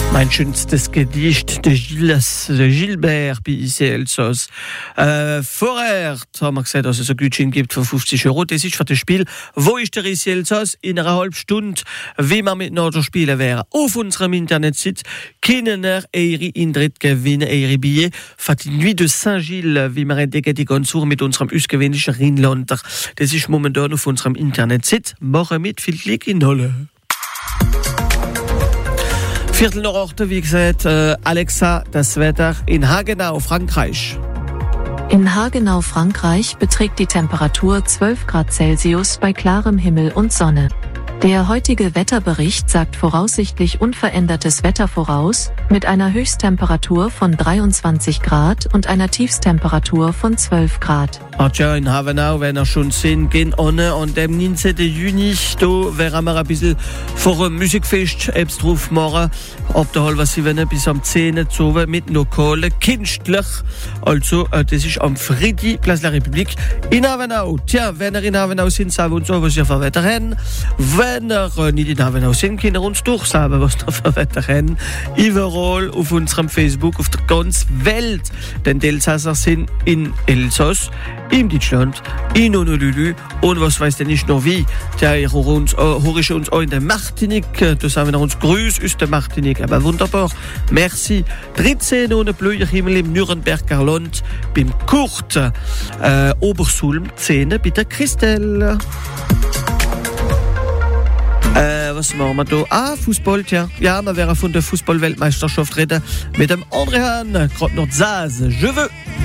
Mein schönstes Gedicht de Gilbert bei Elsass. Vorher haben wir gesagt, dass es ein Gutschein gibt von 50 €. Das ist für das Spiel «Wo ist der Elsass?» in einer halben Stunde, wie wir miteinander spielen werden. Auf unserem Internetseite können ihr eure Eintritt gewinnen, eure Billets für die Nuit de Saint-Gilles, wie wir entdecken die ganze Uhr mit unserem ausgewöhnlichen Rheinlander. Das ist momentan auf unserem Internetseite. Machen mit, viel Glück in Holle. Viertel nach 8, wie gesagt, Alexa, das Wetter in Hagenau, Frankreich. In Hagenau, Frankreich beträgt die Temperatur 12 Grad Celsius bei klarem Himmel und Sonne. Der heutige Wetterbericht sagt voraussichtlich unverändertes Wetter voraus, mit einer Höchsttemperatur von 23 Grad und einer Tiefsttemperatur von 12 Grad. Tja, in Hagenau, wenn wir schon sehen, gehen ohne an dem 19. Juni, da werden wir ein bisschen vor einem Musikfest drauf machen. Ab der halben 7 bis am 10 Uhr mit lokalen Künstlern. Also, das ist am Friedi, Place de la République in Hagenau. Tja, wenn ihr in Hagenau sind, sagen wir uns auch, was ihr für Wetter habt. Wenn ihr nicht in Hagenau sind, können ihr uns durchsagen, was ihr für Wetter habt. Überall auf unserem Facebook, auf der ganzen Welt. Denn die Elsasser sind in Elsass, in Deutschland, in Honolulu und was weiß denn nicht noch wie. Der höre uns auch in der Martinique. Da sagen wir uns Grüß aus der Martinique. Aber wunderbar. Merci. 13 ohne blöder Himmel im Nürnberger Land. Beim Kurt. Obersulm 10 bei der Christelle. Was machen wir da? Fußball, tja. Ja, wir werden von der Fußball-Weltmeisterschaft reden mit dem André Hahn. Gerade noch Zaz. Je veux.